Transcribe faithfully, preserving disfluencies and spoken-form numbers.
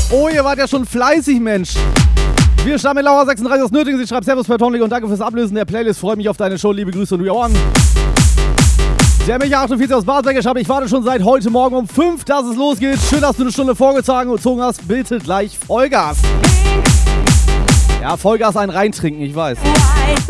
Oh, ihr wart ja schon fleißig, Mensch. Wir stammen in Laura sechsunddreißig aus Nördlingen. Sie schreibt Servus per Tonlik und danke fürs Ablösen der Playlist. Freue mich auf deine Show. Liebe Grüße und we on. Der Micha achtundvierzig aus Basberger schreibt, ich warte schon seit heute Morgen um fünf, dass es losgeht. Schön, dass du eine Stunde vorgezogen hast. Bitte gleich Vollgas. Ja, Vollgas ein reintrinken, ich weiß.